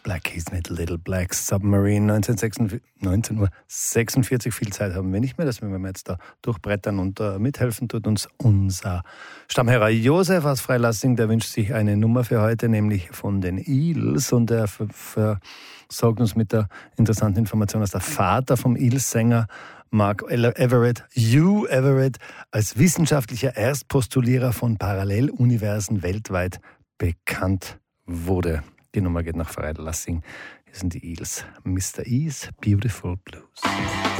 Black Keys mit Little Black Submarine 1946. Viel Zeit haben wir nicht mehr, dass wir jetzt da durchbrettern und mithelfen tut uns unser Stammhörer Josef aus Freilassing. Der wünscht sich eine Nummer für heute, nämlich von den Eels, und er versorgt uns mit der interessanten Information, dass der Vater vom Eels-Sänger Mark Everett, Hugh Everett, als wissenschaftlicher Erstpostulierer von Paralleluniversen weltweit bekannt wurde. Die Nummer geht nach Freilassing. Hier sind die Eels. Mr. E's Beautiful Blues.